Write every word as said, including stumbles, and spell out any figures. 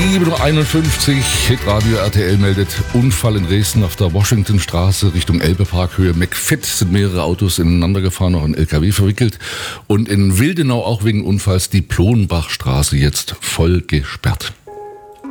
sieben Uhr einundfünfzig, Hitradio R T L meldet Unfall in Dresden auf der Washingtonstraße Richtung Elbepark, Höhe McFit, sind mehrere Autos ineinander gefahren, auch ein L K W verwickelt. Und in Wildenau auch wegen Unfalls die Plonbachstraße jetzt voll gesperrt.